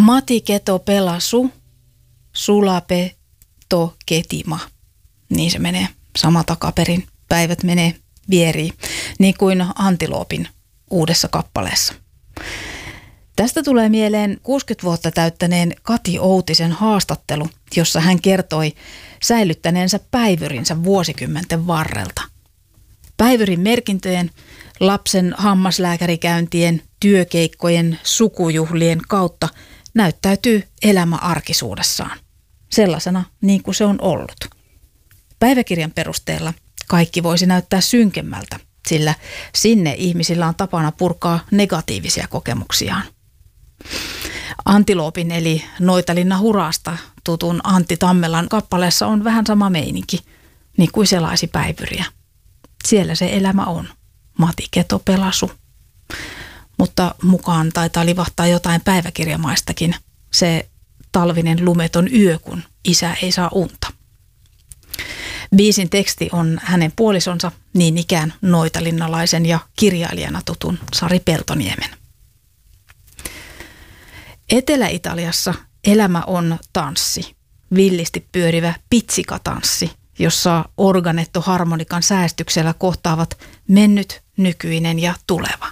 Mati keto pelasu, sulape to ketima. Niin se menee sama takaperin. Päivät menee vieriin, niin kuin Antiloopin uudessa kappaleessa. Tästä tulee mieleen 60 vuotta täyttäneen Kati Outisen haastattelu, jossa hän kertoi säilyttäneensä päivyrinsä vuosikymmenten varrelta. Päivyrin merkintöjen, lapsen hammaslääkärikäyntien, työkeikkojen, sukujuhlien kautta näyttäytyy elämä arkisuudessaan. Sellaisena niin kuin se on ollut. Päiväkirjan perusteella kaikki voisi näyttää synkemmältä, sillä sinne ihmisillä on tapana purkaa negatiivisia kokemuksiaan. Antiloopin eli Noitalinna Hurasta tutun Antti Tammelan kappaleessa on vähän sama meininki, niin kuin selaisi päivyriä. Siellä se elämä on. Mati keto pelasu. Mutta mukaan taitaa livahtaa jotain päiväkirjamaistakin. Se talvinen lumeton yö, kun isä ei saa unta. Biisin teksti on hänen puolisonsa, niin ikään noitalinnalaisen ja kirjailijana tutun Sari Peltoniemen. Etelä-Italiassa elämä on tanssi, villisti pyörivä pitsikatanssi, jossa organettoharmonikan säästyksellä kohtaavat mennyt, nykyinen ja tuleva.